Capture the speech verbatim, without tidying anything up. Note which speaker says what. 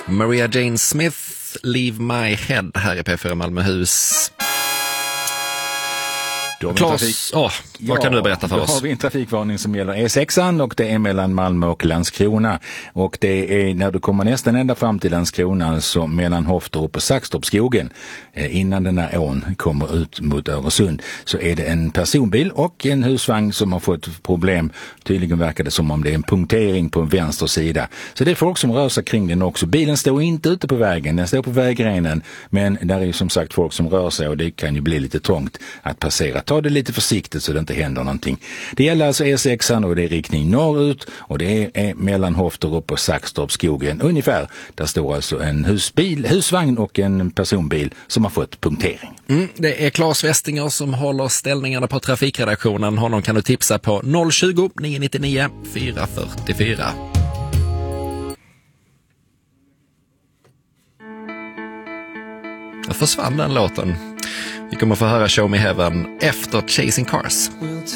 Speaker 1: Maria Jane Smith, Leave My Head här i P fyra Malmöhus. Claes, oh, vad
Speaker 2: ja,
Speaker 1: kan du berätta för
Speaker 2: då
Speaker 1: oss?
Speaker 2: Då har vi en trafikvarning som gäller E sexan och det är mellan Malmö och Landskrona. Och det är när du kommer nästan ända fram till Landskrona, så mellan Hoftorp och Saxtorpsskogen, eh, innan den här ån kommer ut mot Öresund, så är det en personbil och en husvagn som har fått problem. Tydligen verkar det som om det är en punktering på vänster sida. Så det är folk som rör sig kring den också. Bilen står inte ute på vägen, den står på vägrenen, men där är ju som sagt folk som rör sig och det kan ju bli lite trångt att passera. Ta det lite försiktigt så det inte händer någonting. Det gäller alltså E sexan och det är riktning norrut och det är mellan Hoftorp och Saxtorpsskogen ungefär. Där står alltså en husbil, husvagn och en personbil som har fått punktering.
Speaker 1: Mm, det är Claes Westinger som håller ställningarna på trafikredaktionen. Honom kan du tipsa på noll tjugo, nio nittionio, fyra fyrtiofyra. Där försvann den låten. Vi kommer få höra Show Me Heaven efter Chasing Cars.